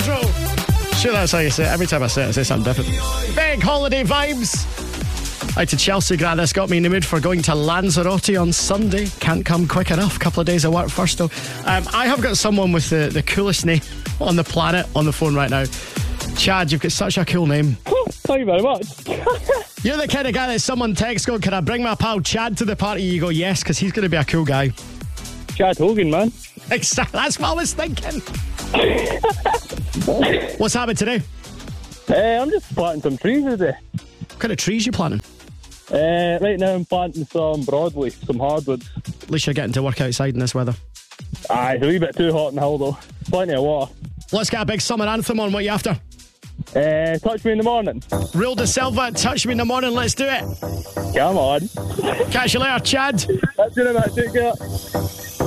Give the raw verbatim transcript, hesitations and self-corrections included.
Cathedral. Sure, that's how you say it. Every time I say it, I say something different. Big holiday vibes. Out to Chelsea grad. This got me in the mood for going to Lanzarote on Sunday. Can't come quick enough. Couple of days of work first, though. Um, I have got someone with the, the coolest name on the planet on the phone right now. Chad, you've got such a cool name. Thank you very much. You're the kind of guy that someone texts going, can I bring my pal Chad to the party? You go, yes, because he's going to be a cool guy. Chad Hogan, man. Exactly. That's what I was thinking. What's happened today? Uh, I'm just planting some trees today. What kind of trees you planting? Uh, right now I'm planting some broadleaf, some hardwoods. At least you're getting to work outside in this weather. Aye, it's a wee bit too hot in the hill though. Plenty of water. Let's get a big summer anthem on. What you after? Uh, touch me in the morning. Real De Silva, touch me in the morning. Let's do it. Come on. Catch you later, Chad. Catch you in a bit. Take care.